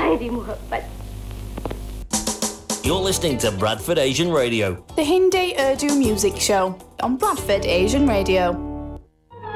शायरी मोहब्बत. You're listening to Bradford Asian Radio, the Hindi Urdu music show on Bradford Asian Radio.